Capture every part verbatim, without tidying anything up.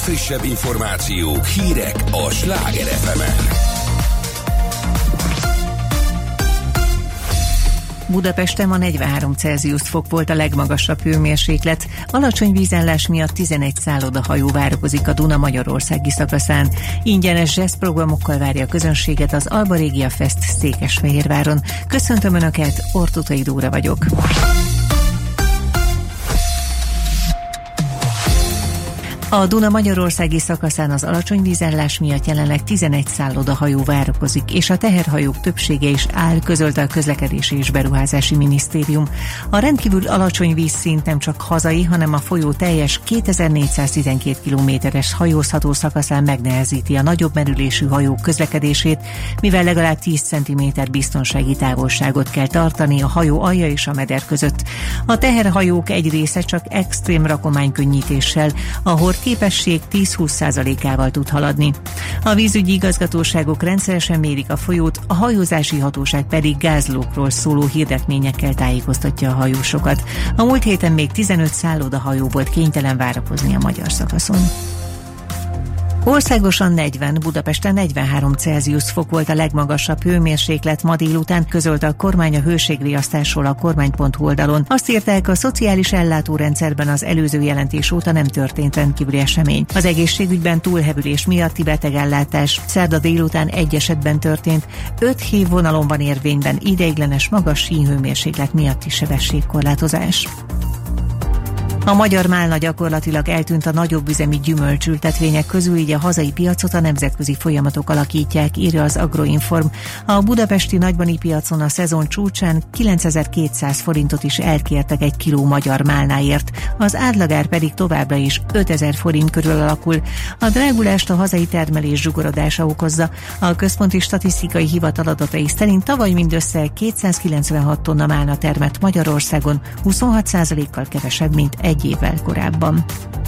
legfrissebb információk, hírek a Sláger ef emen. Budapesten ma negyvenhárom Celsius fok volt a legmagasabb hőmérséklet. Alacsony vízállás miatt tizenegy szállodahajó várakozik a Duna magyarországi szakaszán. Ingyenes zseszprogramokkal várja a közönséget az Alba Regia Fest Székesfehérváron. Köszöntöm Önöket, Ortutai Dóra vagyok. A Duna magyarországi szakaszán az alacsony vízállás miatt jelenleg tizenegy szállodahajó várakozik, és a teherhajók többsége is áll, közölte a Közlekedési és Beruházási Minisztérium. A rendkívül alacsony vízszint nem csak hazai, hanem a folyó teljes kétezer-négyszáztizenkét kilométeres hajózható szakaszán megnehezíti a nagyobb merülésű hajók közlekedését, mivel legalább tíz centiméter biztonsági távolságot kell tartani a hajó alja és a meder között. A teherhajók egy része csak extrém rakománykönnyítéssel, ahol képesség tíz-húsz százalékával tud haladni. A vízügyi igazgatóságok rendszeresen mérik a folyót, a hajózási hatóság pedig gázlókról szóló hirdetményekkel tájékoztatja a hajósokat. A múlt héten még tizenöt szállodahajó volt kénytelen várakozni a magyar szakaszon. Országosan negyven, Budapesten negyvenhárom Celsius fok volt a legmagasabb hőmérséklet ma délután, közölte a kormány a hőségriasztásról a kormány pont hu oldalon. Azt írták, a szociális ellátórendszerben az előző jelentés óta nem történt rendkívüli esemény. Az egészségügyben túlhevülés miatti betegellátás szerda délután egy esetben történt, öt hív vonalon van érvényben ideiglenes magas sínhőmérséklet miatti sebességkorlátozás. A magyar málna gyakorlatilag eltűnt a nagyobb üzemi gyümölcsültetvények közül, így a hazai piacot a nemzetközi folyamatok alakítják, írja az Agroinform. A budapesti nagybani piacon a szezon csúcsán kilencezer-kétszáz forintot is elkértek egy kiló magyar málnáért, az átlagár pedig továbbra is ötezer forint körül alakul. A drágulást a hazai termelés zsugorodása okozza. A Központi Statisztikai Hivatal adatai szerint tavaly mindössze kétszázkilencvenhat tonna málna termett Magyarországon, huszonhat százalékkal kevesebb, mint egy évvel korábban.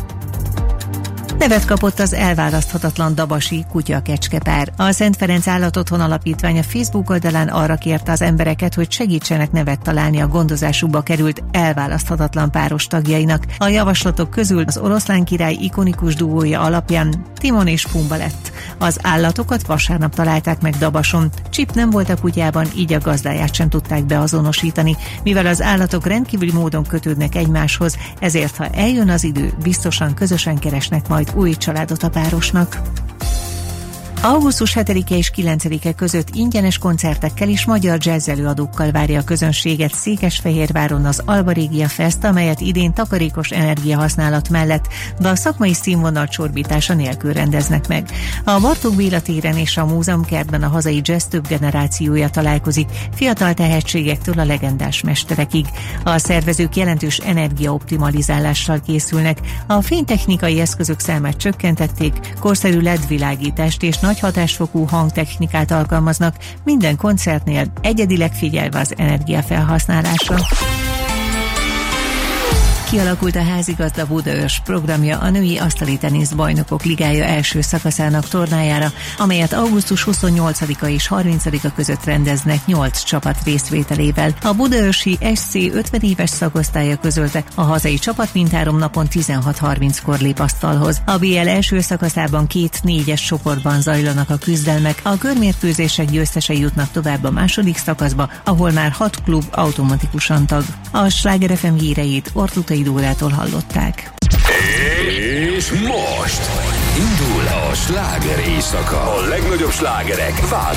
Nevet kapott az elválaszthatatlan dabasi kutya-kecskepár. A Szent Ferenc Állatotthon Alapítvány a Facebook oldalán arra kérte az embereket, hogy segítsenek nevet találni a gondozásukba került elválaszthatatlan páros tagjainak. A javaslatok közül az Oroszlán király ikonikus duója alapján Timon és Pumba lett. Az állatokat vasárnap találták meg Dabason. Csip nem volt a kutyában, így a gazdáját sem tudták beazonosítani. Mivel az állatok rendkívüli módon kötődnek egymáshoz, ezért ha eljön az idő, biztosan közösen keresnek majd új családot a párosnak. augusztus hetedike és kilencedike között ingyenes koncertekkel és magyar jazzelőadókkal várja a közönséget Székesfehérváron az Alba Regia Fest, amelyet idén takarékos energiahasználat mellett, de a szakmai színvonal csorbítása nélkül rendeznek meg. A Bartók Béla téren és a Múzeumkertben a hazai jazz több generációja találkozik, fiatal tehetségektől a legendás mesterekig. A szervezők jelentős energiaoptimalizálással készülnek, a fénytechnikai eszközök számát csökkentették, korszerű el é dé világítást és nagy nagy hatásfokú hangtechnikát alkalmaznak, minden koncertnél egyedileg figyelve az energiafelhasználásra. Kialakult a házigazda Budaörs programja a női asztali tenisz bajnokok ligája első szakaszának tornájára, amelyet augusztus huszonnyolcadika és harmincadika között rendeznek nyolc csapat részvételével. A budaörsi es cé ötven éves szakosztálya közölte, a hazai csapat mindhárom napon tizenhat harminckor lép asztalhoz. A bé el első szakaszában két négyes csoportban zajlanak a küzdelmek, a körmérkőzések győztesei jutnak tovább a második szakaszba, ahol már hat klub automatikusan tag. A Sláger ef em híreit Ortutai Dórától hallották. És most indul a sláger éjszaka. A legnagyobb slágerek